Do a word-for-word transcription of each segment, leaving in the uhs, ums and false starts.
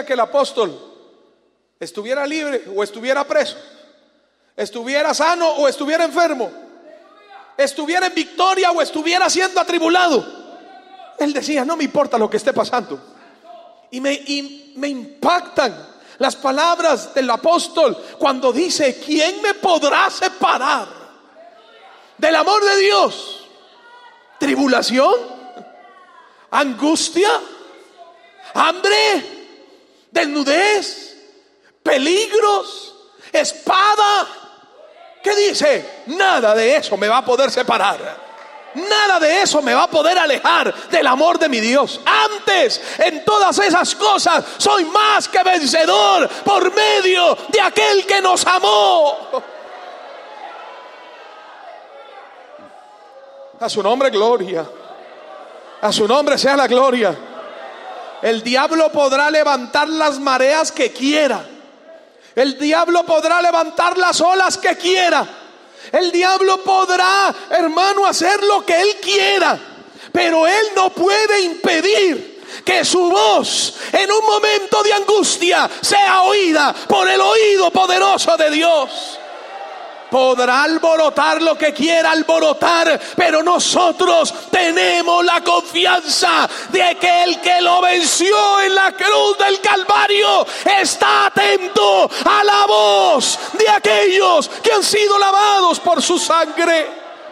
día que el apóstol estuviera libre o estuviera preso, estuviera sano o estuviera enfermo, estuviera en victoria o estuviera siendo atribulado, él decía: no me importa lo que esté pasando. Y me, y me impactan las palabras del apóstol cuando dice: ¿quién me podrá separar del amor de Dios? ¿Tribulación? ¿Angustia? ¿Hambre? ¿Desnudez? ¿Peligros? ¿Espada? ¿Qué dice? Nada de eso me va a poder separar. Nada de eso me va a poder alejar del amor de mi Dios. Antes, en todas esas cosas, soy más que vencedor por medio de aquel que nos amó. A su nombre gloria. A su nombre sea la gloria. El diablo podrá levantar las mareas que quiera. El diablo podrá levantar las olas que quiera. El diablo podrá, hermano, hacer lo que él quiera, pero él no puede impedir que su voz en un momento de angustia sea oída por el oído poderoso de Dios. Podrá alborotar lo que quiera alborotar, pero nosotros tenemos la confianza de que el que lo venció en la cruz del Calvario está atento a la voz de aquellos que han sido lavados por su sangre.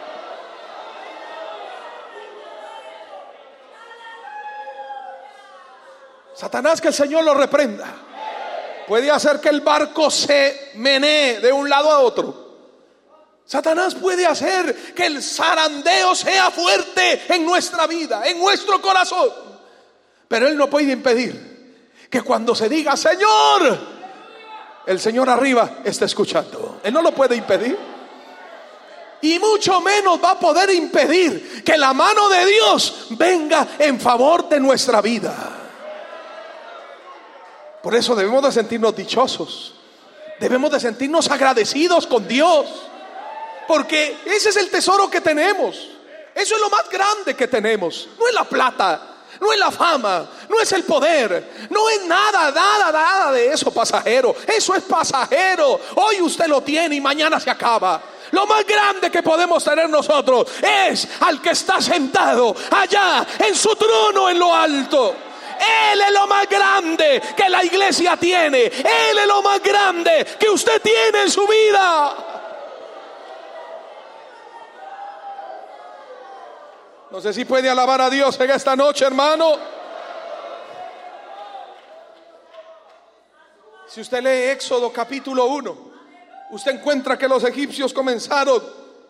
Satanás, que el Señor lo reprenda, puede hacer que el barco se menee de un lado a otro. Satanás puede hacer que el zarandeo sea fuerte en nuestra vida, en nuestro corazón, pero él no puede impedir que cuando se diga Señor, el Señor arriba está escuchando. Él no lo puede impedir, y mucho menos va a poder impedir que la mano de Dios venga en favor de nuestra vida. Por eso debemos de sentirnos dichosos, debemos de sentirnos agradecidos con Dios, porque ese es el tesoro que tenemos. Eso es lo más grande que tenemos. No es la plata, no es la fama, no es el poder, no es nada, nada, nada de eso pasajero. Eso es pasajero. Hoy usted lo tiene y mañana se acaba. Lo más grande que podemos tener nosotros es al que está sentado allá en su trono en lo alto. Él es lo más grande que la iglesia tiene. Él es lo más grande que usted tiene en su vida. No sé si puede alabar a Dios en esta noche, hermano. Si usted lee Éxodo capítulo uno, usted encuentra que los egipcios comenzaron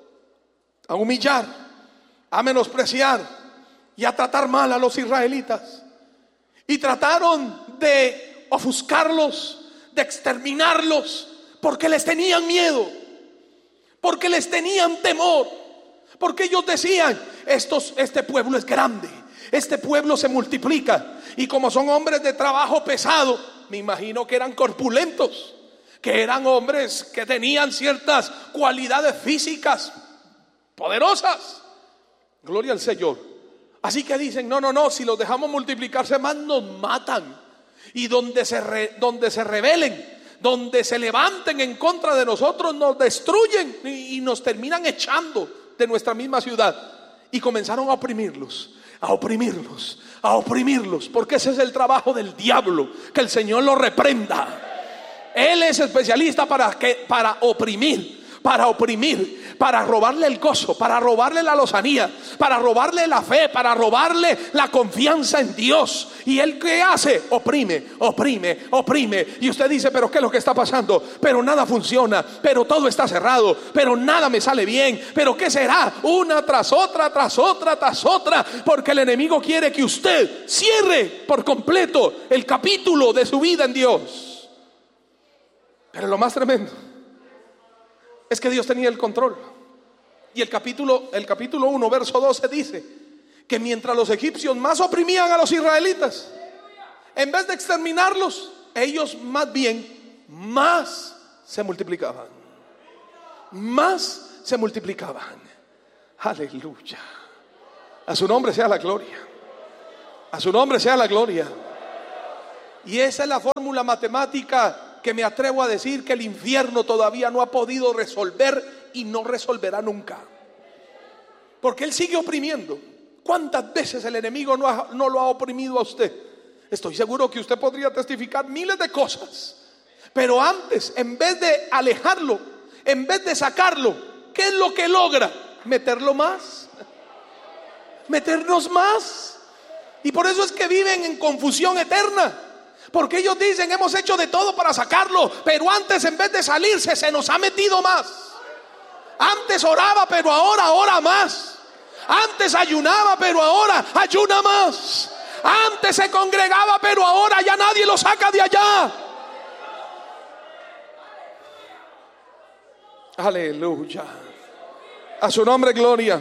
a humillar, a menospreciar y a tratar mal a los israelitas. Y trataron de ofuscarlos, de exterminarlos, porque les tenían miedo, porque les tenían temor, porque ellos decían: Estos, este pueblo es grande, este pueblo se multiplica, y como son hombres de trabajo pesado, me imagino que eran corpulentos, que eran hombres que tenían ciertas cualidades físicas poderosas. Gloria al Señor. Así que dicen: no, no, no, si los dejamos multiplicarse más nos matan, y donde se, re, donde se rebelen, donde se levanten en contra de nosotros, nos destruyen y, y nos terminan echando de nuestra misma ciudad. Y comenzaron a oprimirlos, a oprimirlos, a oprimirlos, porque ese es el trabajo del diablo. Que el Señor lo reprenda. Él es especialista para, que, para oprimir, para oprimir, para robarle el gozo, para robarle la lozanía, para robarle la fe, para robarle la confianza en Dios. ¿Y él qué hace? Oprime, oprime, oprime. Y usted dice: pero ¿qué es lo que está pasando? Pero nada funciona, pero todo está cerrado, pero nada me sale bien. ¿Pero qué será? Una tras otra, tras otra, tras otra, porque el enemigo quiere que usted cierre por completo el capítulo de su vida en Dios. Pero lo más tremendo es que Dios tenía el control. Y el capítulo, el capítulo uno, verso doce dice que mientras los egipcios más oprimían a los israelitas, en vez de exterminarlos, ellos más bien más se multiplicaban. Más se multiplicaban. Aleluya. A su nombre sea la gloria. A su nombre sea la gloria. Y esa es la fórmula matemática que me atrevo a decir que el infierno todavía no ha podido resolver y no resolverá nunca. Porque él sigue oprimiendo. ¿Cuántas veces el enemigo no, ha, no lo ha oprimido a usted? Estoy seguro que usted podría testificar miles de cosas. Pero antes, en vez de alejarlo, en vez de sacarlo, ¿qué es lo que logra? Meterlo más. Meternos más. Y por eso es que viven en confusión eterna. Porque ellos dicen, hemos hecho de todo para sacarlo, pero antes, en vez de salirse, se nos ha metido más. Antes oraba, pero ahora ora más. Antes ayunaba, pero ahora ayuna más. Antes se congregaba, pero ahora ya nadie lo saca de allá. Aleluya. A su nombre gloria.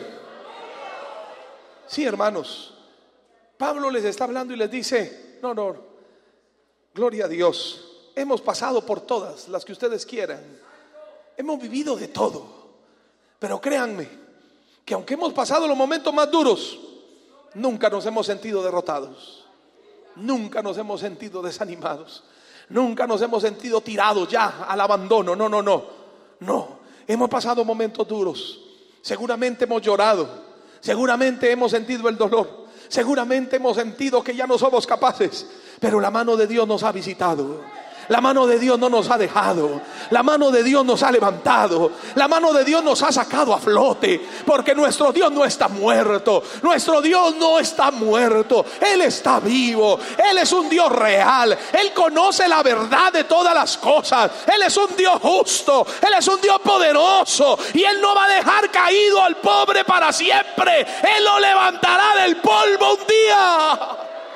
Sí, hermanos, Pablo les está hablando y les dice, no, no, gloria a Dios, hemos pasado por todas las que ustedes quieran, hemos vivido de todo, pero créanme que aunque hemos pasado los momentos más duros, nunca nos hemos sentido derrotados, nunca nos hemos sentido desanimados, nunca nos hemos sentido tirados ya al abandono. No, no, no, no, hemos pasado momentos duros, seguramente hemos llorado, seguramente hemos sentido el dolor, seguramente hemos sentido que ya no somos capaces, pero la mano de Dios nos ha visitado. La mano de Dios no nos ha dejado. La mano de Dios nos ha levantado. La mano de Dios nos ha sacado a flote. Porque nuestro Dios no está muerto. Nuestro Dios no está muerto. Él está vivo. Él es un Dios real. Él conoce la verdad de todas las cosas. Él es un Dios justo. Él es un Dios poderoso. Y Él no va a dejar caído al pobre para siempre. Él lo levantará del polvo un día.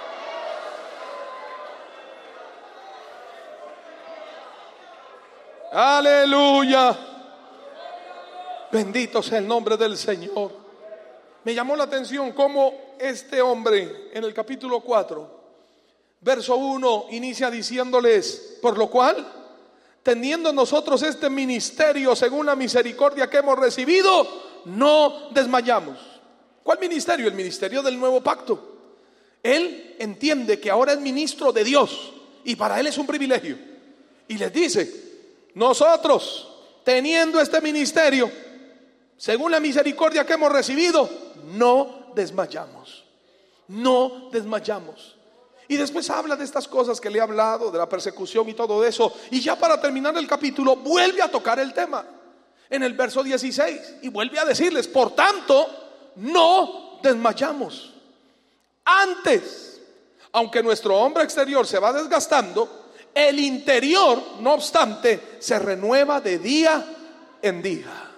Aleluya. Bendito sea el nombre del Señor. Me llamó la atención cómo este hombre en el capítulo cuatro, verso uno, inicia diciéndoles: por lo cual, teniendo nosotros este ministerio según la misericordia que hemos recibido, no desmayamos. ¿Cuál ministerio? El ministerio del nuevo pacto. Él entiende que ahora es ministro de Dios y para él es un privilegio. Y les dice: nosotros, teniendo este ministerio, según la misericordia que hemos recibido, no desmayamos. No desmayamos. Y después habla de estas cosas que le he hablado, de la persecución y todo eso. Y ya para terminar el capítulo, vuelve a tocar el tema en el verso dieciséis. Y vuelve a decirles: por tanto, no desmayamos. Antes, aunque nuestro hombre exterior se va desgastando, el interior, no obstante, se renueva de día en día.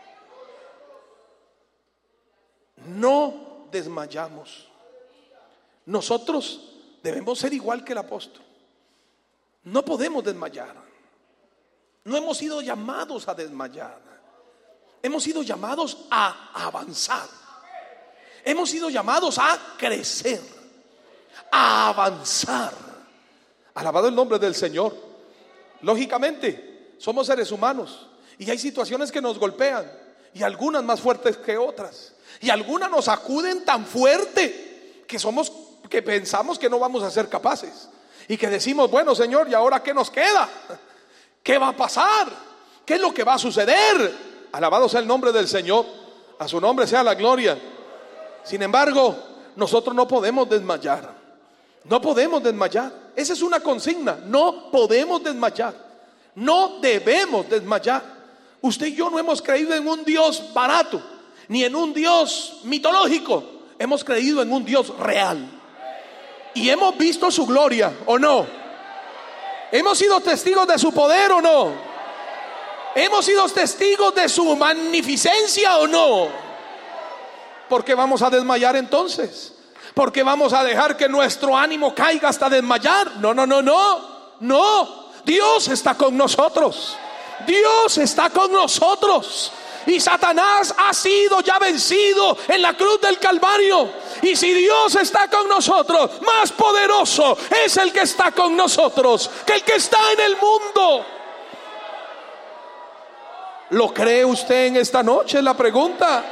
No desmayamos. Nosotros debemos ser igual que el apóstol. No podemos desmayar. No hemos sido llamados a desmayar. Hemos sido llamados a avanzar. Hemos sido llamados a crecer, a avanzar. Alabado el nombre del Señor. Lógicamente, somos seres humanos y hay situaciones que nos golpean, y algunas más fuertes que otras, y algunas nos sacuden tan fuerte que somos, que pensamos que no vamos a ser capaces, y que decimos: bueno, Señor, ¿y ahora qué nos queda? ¿Qué va a pasar? ¿Qué es lo que va a suceder? Alabado sea el nombre del Señor. A su nombre sea la gloria. Sin embargo, nosotros no podemos desmayar. No podemos desmayar. Esa es una consigna. No podemos desmayar. No debemos desmayar. Usted y yo no hemos creído en un Dios barato, ni en un Dios mitológico. Hemos creído en un Dios real. Y hemos visto su gloria, ¿o no? Hemos sido testigos de su poder, ¿o no? Hemos sido testigos de su magnificencia, ¿o no? ¿Por qué vamos a desmayar entonces? ¿Por qué vamos a dejar que nuestro ánimo caiga hasta desmayar? No, no, no, no, no. Dios está con nosotros. Dios está con nosotros. Y Satanás ha sido ya vencido en la cruz del Calvario. Y si Dios está con nosotros, más poderoso es el que está con nosotros que el que está en el mundo. ¿Lo cree usted en esta noche? Es la pregunta.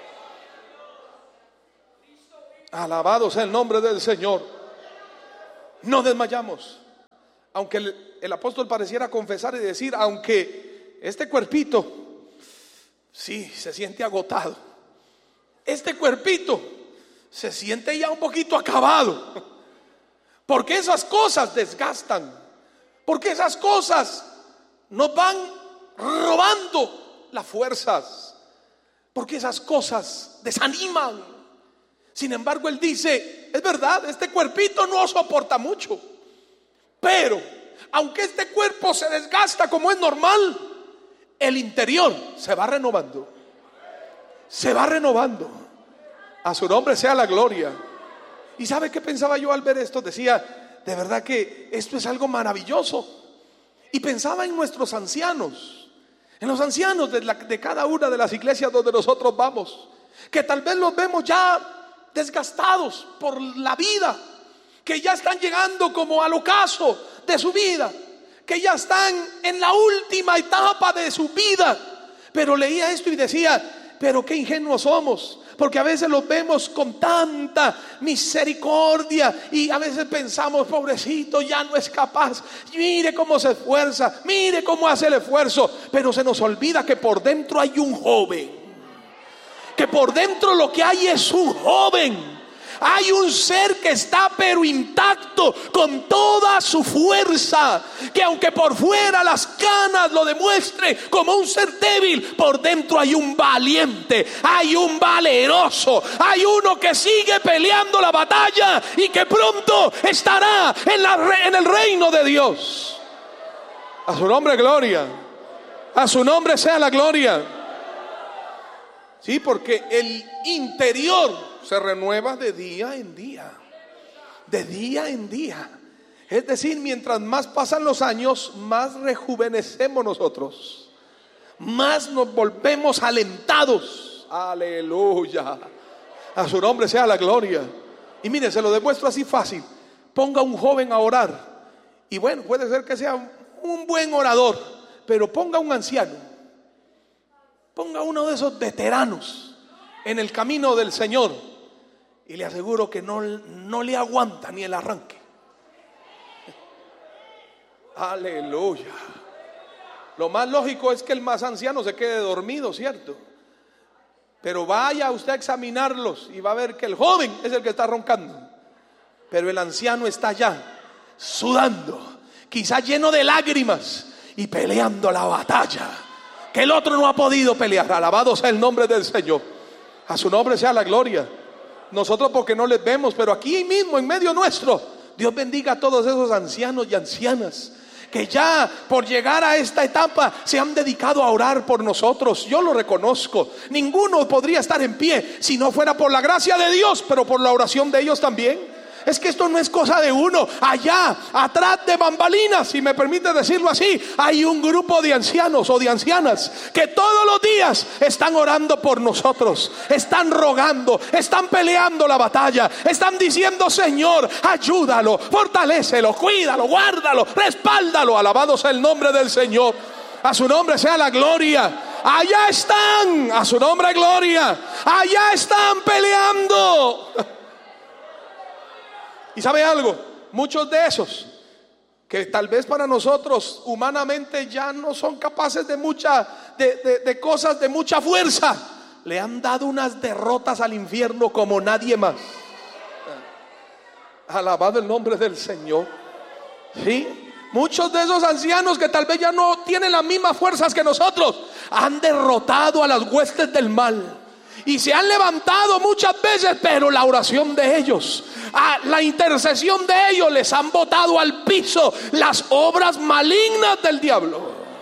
Alabado sea el nombre del Señor. no desmayamos. Aunque el, el apóstol pareciera confesar y decir, aunque este cuerpito, sí, se siente agotado, este cuerpito se siente ya un poquito acabado, porque esas cosas desgastan, porque esas cosas nos van robando las fuerzas, porque esas cosas desaniman. Sin embargo, él dice, es verdad, este cuerpito no soporta mucho, pero aunque este cuerpo se desgasta como es normal, el interior se va renovando. Se va renovando. A su nombre sea la gloria. ¿Y sabe qué pensaba yo al ver esto? Decía, de verdad que esto es algo maravilloso. Y pensaba en nuestros ancianos, en los ancianos de, la, de cada una de las iglesias donde nosotros vamos, que tal vez los vemos ya desgastados por la vida, que ya están llegando como al ocaso de su vida, que ya están en la última etapa de su vida. Pero leía esto y decía, pero qué ingenuos somos, porque a veces los vemos con tanta misericordia y a veces pensamos, pobrecito, ya no es capaz, mire cómo se esfuerza, mire cómo hace el esfuerzo, pero se nos olvida que por dentro hay un joven, que por dentro lo que hay es un joven. Hay un ser que está pero intacto, con toda su fuerza, que aunque por fuera las canas lo demuestre como un ser débil, por dentro hay un valiente, hay un valeroso, hay uno que sigue peleando la batalla y que pronto estará en, la, en el reino de Dios. A su nombre gloria, a su nombre sea la gloria. Sí, porque el interior se renueva de día en día, de día en día. Es decir, mientras más pasan los años, más rejuvenecemos nosotros, más nos volvemos alentados. Aleluya, a su nombre sea la gloria. Y miren, se lo demuestro así fácil. Ponga un joven a orar, y bueno, puede ser que sea un buen orador, pero ponga un anciano, ponga uno de esos veteranos en el camino del Señor, y le aseguro que no, no le aguanta ni el arranque. Aleluya. Lo más lógico es que el más anciano se quede dormido, ¿cierto? Pero vaya usted a examinarlos y va a ver que el joven es el que está roncando, pero el anciano está allá sudando, quizá lleno de lágrimas y peleando la batalla que el otro no ha podido pelear. Alabado sea el nombre del Señor. A su nombre sea la gloria. Nosotros porque no les vemos, pero aquí mismo en medio nuestro, Dios bendiga a todos esos ancianos y ancianas que ya por llegar a esta etapa se han dedicado a orar por nosotros. Yo lo reconozco. Ninguno podría estar en pie si no fuera por la gracia de Dios, pero por la oración de ellos también. Es que esto no es cosa de uno. Allá, atrás de bambalinas, si me permite decirlo así, hay un grupo de ancianos o de ancianas que todos los días están orando por nosotros, están rogando, están peleando la batalla, están diciendo: Señor, ayúdalo, fortalécelo, cuídalo, guárdalo, respáldalo. Alabado sea el nombre del Señor. A su nombre sea la gloria. Allá están, a su nombre gloria. Allá están peleando. Y sabe algo, muchos de esos que tal vez para nosotros humanamente ya no son capaces de mucha de, de, de cosas de mucha fuerza, le han dado unas derrotas al infierno como nadie más. Alabado el nombre del Señor. Sí, muchos de esos ancianos que tal vez ya no tienen las mismas fuerzas que nosotros, han derrotado a las huestes del mal. Y se han levantado muchas veces, pero la oración de ellos, la intercesión de ellos, les han botado al piso las obras malignas del diablo.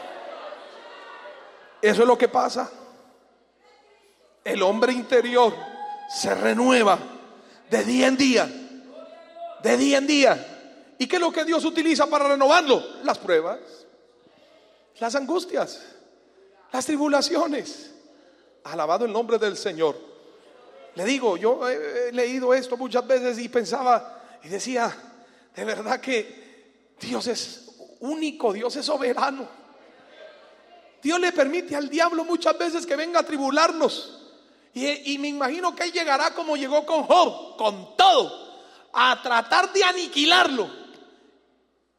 Eso es lo que pasa. El hombre interior se renueva de día en día, de día en día. ¿Y qué es lo que Dios utiliza para renovarlo? Las pruebas, las angustias, las tribulaciones. Alabado el nombre del Señor. Le digo, yo he leído esto muchas veces y pensaba y decía, de verdad que Dios es único, Dios es soberano. Dios le permite al diablo muchas veces que venga a tribularnos. Y, y me imagino que él llegará como llegó con Job, con todo, a tratar de aniquilarlo.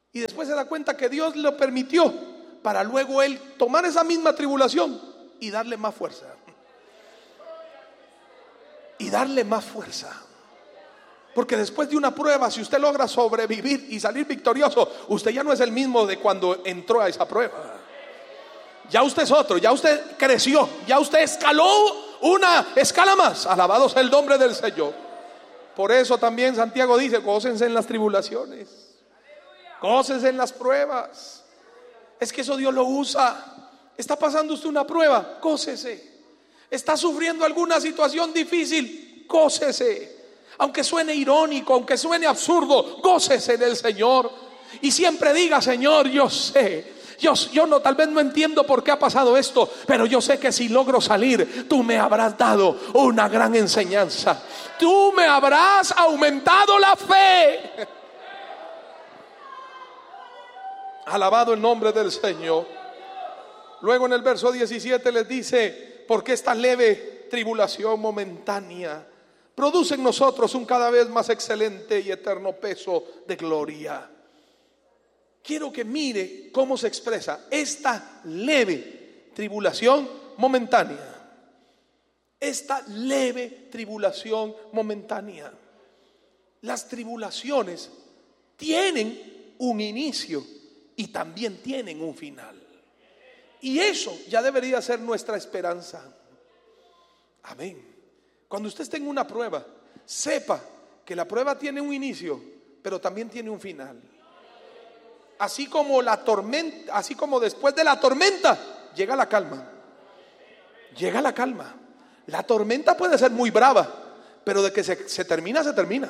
Y después se da cuenta que Dios lo permitió para luego él tomar esa misma tribulación y darle más fuerza. Y darle más fuerza. Porque después de una prueba, si usted logra sobrevivir y salir victorioso, usted ya no es el mismo de cuando entró a esa prueba. Ya usted es otro, ya usted creció, ya usted escaló una escala más. Alabado sea el nombre del Señor. Por eso también Santiago dice: gócense en las tribulaciones, gócense en las pruebas. Es que eso Dios lo usa. Está pasando usted una prueba, gócese. Está sufriendo alguna situación difícil, gócese. Aunque suene irónico, aunque suene absurdo, gócese en el Señor. Y siempre diga: Señor, yo sé, yo, yo no, tal vez no entiendo por qué ha pasado esto, pero yo sé que si logro salir, tú me habrás dado una gran enseñanza. Tú me habrás aumentado la fe. Alabado el nombre del Señor. Luego en el verso diecisiete les dice: porque esta leve tribulación momentánea produce en nosotros un cada vez más excelente y eterno peso de gloria. Quiero que mire cómo se expresa esta leve tribulación momentánea. Esta leve tribulación momentánea. Las tribulaciones tienen un inicio y también tienen un final. Y eso ya debería ser nuestra esperanza. Amén. Cuando usted esté en una prueba, sepa que la prueba tiene un inicio, pero también tiene un final. Así como la tormenta, así como después de la tormenta llega la calma. Llega la calma. La tormenta puede ser muy brava, pero de que se, se termina, se termina.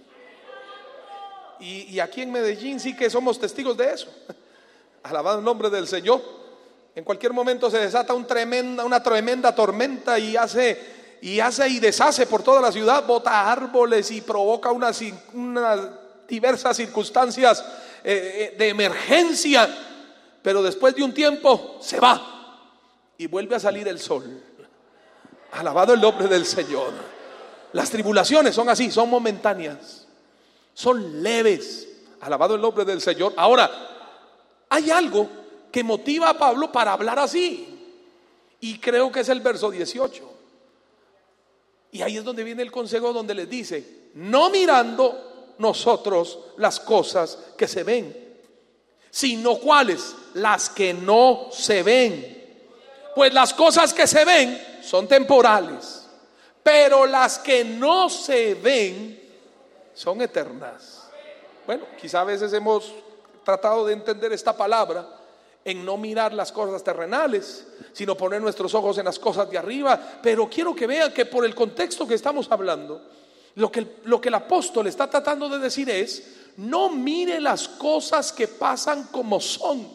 Y, y aquí en Medellín sí que somos testigos de eso. Alabado el nombre del Señor. En cualquier momento se desata un tremenda, una tremenda tormenta y hace... Y hace y deshace por toda la ciudad, bota árboles y provoca unas, unas diversas circunstancias eh, de emergencia. Pero después de un tiempo se va y vuelve a salir el sol. Alabado el nombre del Señor. Las tribulaciones son así, son momentáneas, son leves. Alabado el nombre del Señor. Ahora, hay algo que motiva a Pablo para hablar así, y creo que es el verso dieciocho. Y ahí es donde viene el consejo, donde les dice: no mirando nosotros las cosas que se ven, sino cuáles, las que no se ven. Pues las cosas que se ven son temporales, pero las que no se ven son eternas. Bueno, quizá a veces hemos tratado de entender esta palabra en no mirar las cosas terrenales, sino poner nuestros ojos en las cosas de arriba. Pero quiero que vean que por el contexto que estamos hablando, lo que, lo que el apóstol está tratando de decir es: no mire las cosas que pasan como son.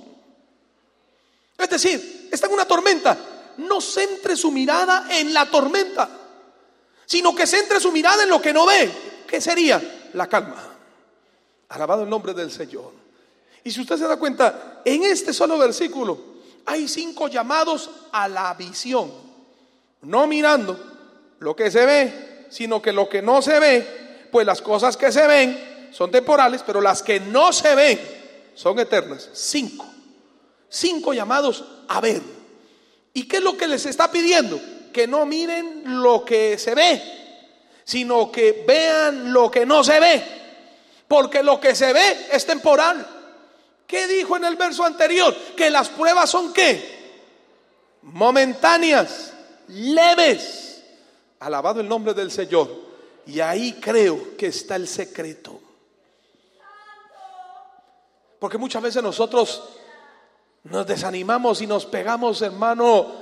Es decir, está en una tormenta, no centre su mirada en la tormenta, sino que centre su mirada en lo que no ve. ¿Qué sería? La calma. Alabado el nombre del Señor. Y si usted se da cuenta, en este solo versículo hay cinco llamados a la visión. No mirando lo que se ve, sino que lo que no se ve. Pues las cosas que se ven son temporales, pero las que no se ven son eternas. Cinco. Cinco llamados a ver. ¿Y qué es lo que les está pidiendo? Que no miren lo que se ve, sino que vean lo que no se ve. Porque lo que se ve es temporal. ¿Qué dijo en el verso anterior? Que las pruebas son ¿qué? Momentáneas, leves. Alabado el nombre del Señor. Y ahí creo que está el secreto. Porque muchas veces nosotros nos desanimamos y nos pegamos, hermano,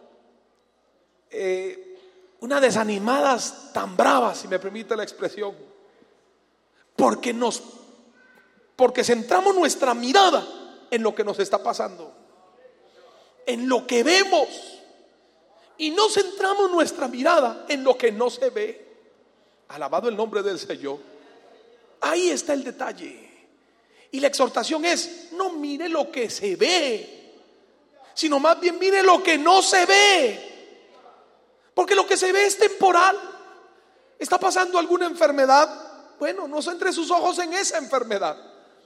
eh, unas desanimadas tan bravas, si me permite la expresión. Porque nos Porque centramos nuestra mirada en lo que nos está pasando, en lo que vemos, y no centramos nuestra mirada en lo que no se ve. Alabado el nombre del Señor. Ahí está el detalle. Y la exhortación es: no mire lo que se ve, sino más bien mire lo que no se ve. Porque lo que se ve es temporal. ¿Está pasando alguna enfermedad? Bueno, no centre sus ojos en esa enfermedad.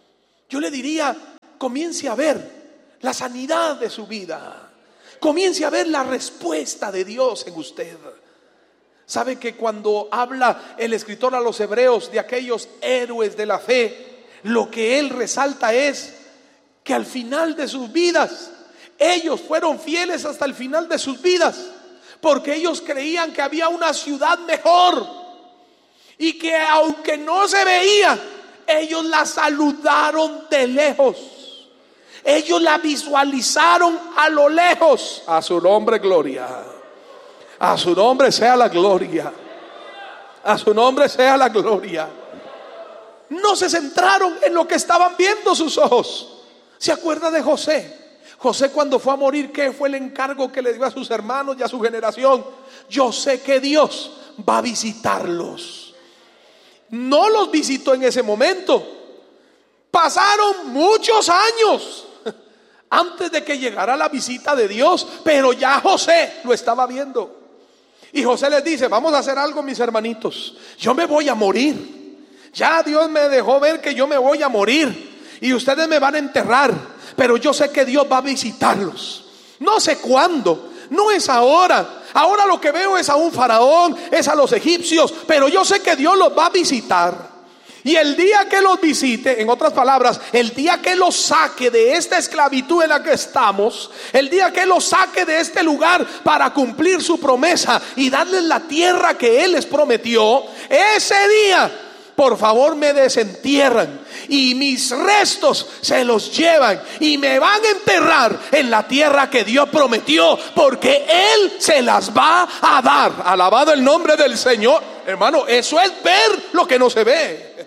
Yo le diría, comience a ver la sanidad de su vida. Comience a ver la respuesta de Dios en usted. Sabe que cuando habla el escritor a los hebreos de aquellos héroes de la fe, lo que él resalta es que al final de sus vidas, ellos fueron fieles hasta el final de sus vidas, porque ellos creían que había una ciudad mejor y que aunque no se veía, ellos la saludaron de lejos. Ellos la visualizaron a lo lejos. A su nombre gloria. A su nombre sea la gloria. A su nombre sea la gloria. No se centraron en lo que estaban viendo sus ojos. ¿Se acuerda de José? José, cuando fue a morir, ¿qué fue el encargo que le dio a sus hermanos y a su generación? Yo sé que Dios va a visitarlos. No los visitó en ese momento. Pasaron muchos años antes de que llegara la visita de Dios, pero ya José lo estaba viendo. Y José les dice: vamos a hacer algo, mis hermanitos. Yo me voy a morir. Ya Dios me dejó ver que yo me voy a morir y ustedes me van a enterrar. Pero yo sé que Dios va a visitarlos. No sé cuándo, no es ahora. Ahora lo que veo es a un faraón, es a los egipcios, pero yo sé que Dios los va a visitar. Y el día que los visite, en otras palabras, el día que los saque de esta esclavitud en la que estamos, el día que los saque de este lugar para cumplir su promesa y darles la tierra que Él les prometió, ese día, por favor, me desentierran y mis restos se los llevan y me van a enterrar en la tierra que Dios prometió, porque Él se las va a dar. Alabado el nombre del Señor. Hermano, eso es ver lo que no se ve.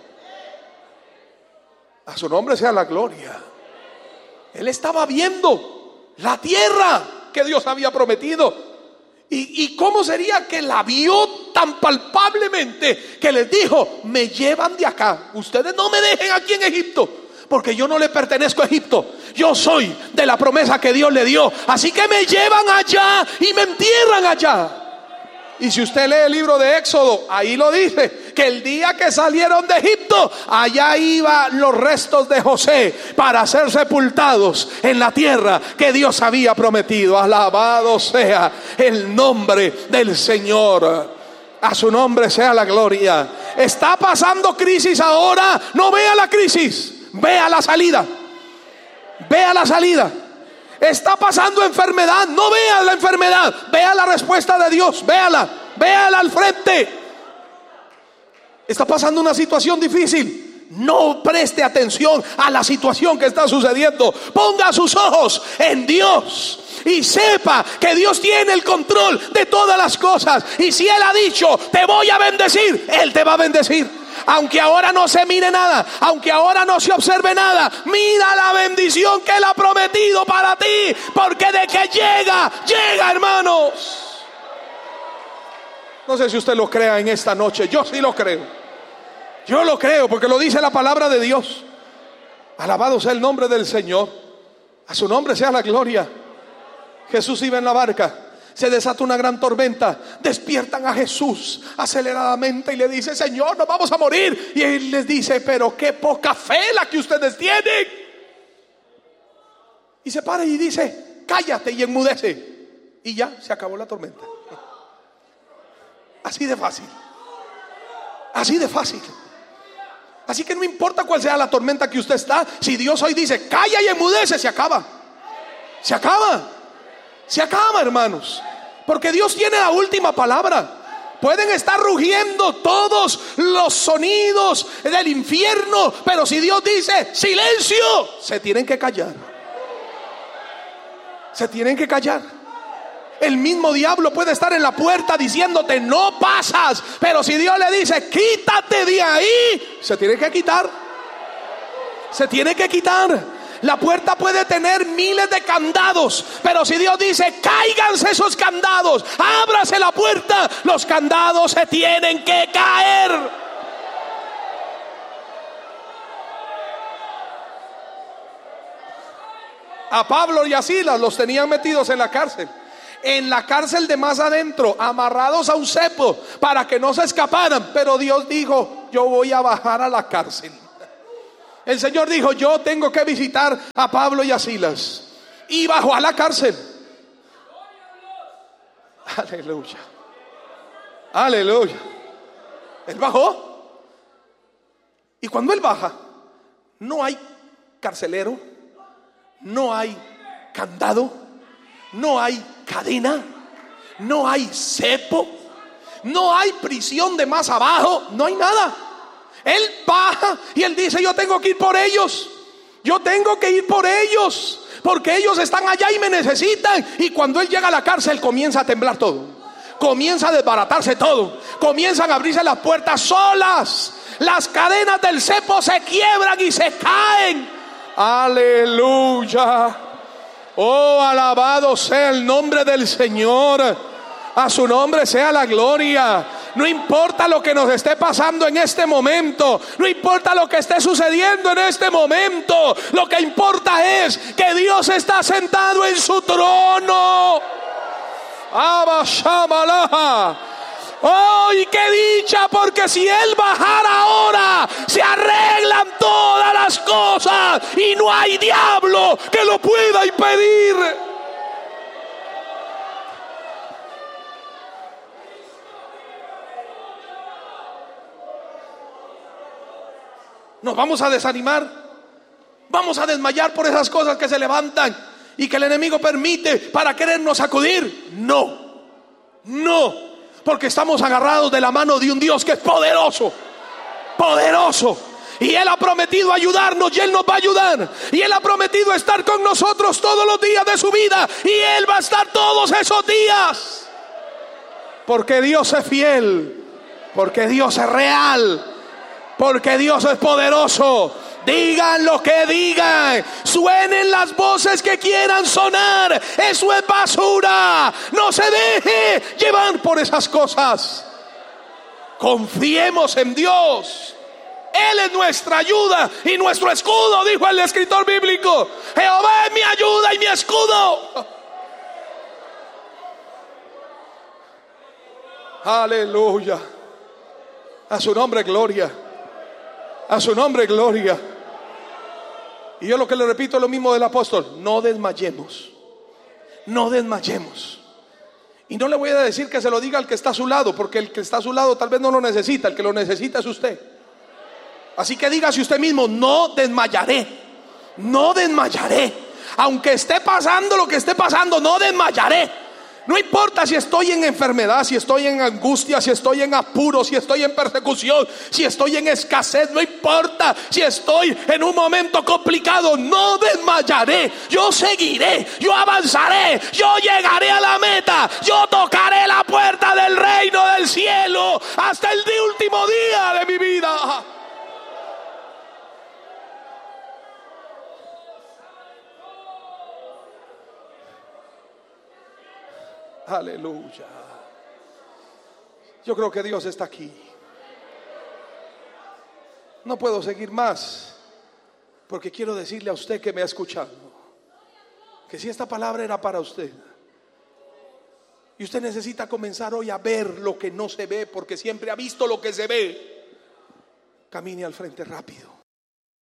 A su nombre sea la gloria. Él estaba viendo la tierra que Dios había prometido. ¿Y, y cómo sería que la vio tan palpablemente que les dijo: me llevan de acá, ustedes no me dejen aquí en Egipto, porque yo no le pertenezco a Egipto, yo soy de la promesa que Dios le dio, así que me llevan allá y me entierran allá? Y si usted lee el libro de Éxodo, ahí lo dice, que el día que salieron de Egipto, allá iban los restos de José para ser sepultados en la tierra que Dios había prometido. Alabado sea el nombre del Señor. A su nombre sea la gloria. Está pasando crisis ahora. No vea la crisis, vea la salida. Vea la salida. Está pasando enfermedad, no vea la enfermedad, vea la respuesta de Dios, véala, véala al frente. Está pasando una situación difícil, no preste atención a la situación que está sucediendo. Ponga sus ojos en Dios y sepa que Dios tiene el control de todas las cosas. Y si Él ha dicho: te voy a bendecir, Él te va a bendecir. Aunque ahora no se mire nada, aunque ahora no se observe nada, mira la bendición que Él ha prometido para ti, porque de que llega, llega, hermanos. No sé si usted lo crea en esta noche. Yo sí lo creo. Yo lo creo porque lo dice la palabra de Dios. Alabado sea el nombre del Señor. A su nombre sea la gloria. Jesús iba en la barca. Se desata una gran tormenta. Despiertan a Jesús aceleradamente y le dice: Señor, nos vamos a morir. Y Él les dice: pero qué poca fe la que ustedes tienen. Y se para y dice: cállate y enmudece. Y ya se acabó la tormenta. Así de fácil. Así de fácil. Así que no importa cuál sea la tormenta que usted está, si Dios hoy dice: calla y enmudece, se acaba. Se acaba. Se acaba, hermanos, porque Dios tiene la última palabra. Pueden estar rugiendo todos los sonidos del infierno, pero si Dios dice silencio, se tienen que callar. Se tienen que callar. El mismo diablo puede estar en la puerta diciéndote: no pasas, pero si Dios le dice: quítate de ahí, se tiene que quitar. Se tiene que quitar. La puerta puede tener miles de candados, pero si Dios dice: cáiganse esos candados, ábrase la puerta, los candados se tienen que caer. A Pablo y a Silas los tenían metidos en la cárcel. En la cárcel de más adentro, amarrados a un cepo para que no se escaparan. Pero Dios dijo: yo voy a bajar a la cárcel. El Señor dijo: yo tengo que visitar a Pablo y a Silas. Y bajó a la cárcel. Aleluya. Aleluya. Él bajó. Y cuando él baja, no hay carcelero, no hay candado, no hay cadena, no hay cepo, no hay prisión de más abajo, no hay nada. Él baja y él dice: yo tengo que ir por ellos, yo tengo que ir por ellos, porque ellos están allá y me necesitan. Y cuando él llega a la cárcel, comienza a temblar todo, comienza a desbaratarse todo, comienzan a abrirse las puertas solas, las cadenas del cepo se quiebran y se caen. Aleluya. Oh, alabado sea el nombre del Señor. A su nombre sea la gloria. No importa lo que nos esté pasando en este momento, no importa lo que esté sucediendo en este momento, lo que importa es que Dios está sentado en su trono. Abba Shamalaha. ¡Oh, y qué dicha! Porque si Él bajara ahora, se arreglan todas las cosas y no hay diablo que lo pueda impedir. Nos vamos a desanimar, vamos a desmayar por esas cosas que se levantan y que el enemigo permite para querernos sacudir. No, no. Porque estamos agarrados de la mano de un Dios que es poderoso, poderoso. Y Él ha prometido ayudarnos y Él nos va a ayudar. Y Él ha prometido estar con nosotros todos los días de su vida. Y Él va a estar todos esos días. Porque Dios es fiel, porque Dios es real, porque Dios es poderoso. Digan lo que digan, suenen las voces que quieran sonar, eso es basura. No se deje llevar por esas cosas. Confiemos en Dios. Él es nuestra ayuda y nuestro escudo, dijo el escritor bíblico. Jehová es mi ayuda y mi escudo. Aleluya. A su nombre gloria. A su nombre gloria. Y yo lo que le repito es lo mismo del apóstol: no desmayemos, no desmayemos. Y no le voy a decir que se lo diga al que está a su lado, porque el que está a su lado tal vez no lo necesita, el que lo necesita es usted. Así que dígase usted mismo: no desmayaré, no desmayaré. Aunque esté pasando lo que esté pasando, no desmayaré. No importa si estoy en enfermedad, si estoy en angustia, si estoy en apuro, si estoy en persecución, si estoy en escasez, no importa si estoy en un momento complicado, no desmayaré. Yo seguiré, yo avanzaré, yo llegaré a la meta, yo tocaré la puerta del reino del cielo hasta el último día de mi vida. Aleluya. Yo creo que Dios está aquí. No puedo seguir más, porque quiero decirle a usted que me ha escuchado, que si esta palabra era para usted y usted necesita comenzar hoy a ver lo que no se ve, porque siempre ha visto lo que se ve, camine al frente rápido.